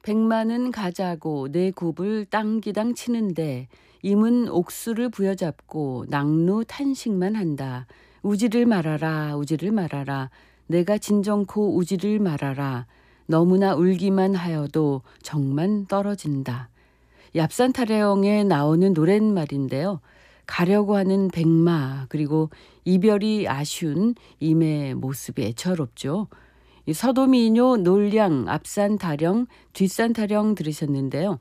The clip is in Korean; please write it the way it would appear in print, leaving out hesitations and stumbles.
백마는 가자고 내 굽을 땅기당 치는데 임은 옥수를 부여잡고 낙루 탄식만 한다. 우지를 말아라 우지를 말아라 내가 진정코 우지를 말아라 너무나 울기만 하여도 정만 떨어진다. 얍산 타령에 나오는 노랫말인데요. 가려고 하는 백마 그리고 이별이 아쉬운 임의 모습이 애처롭죠. 이 서도미녀 놀량 앞산 타령 뒷산 타령 들으셨는데요.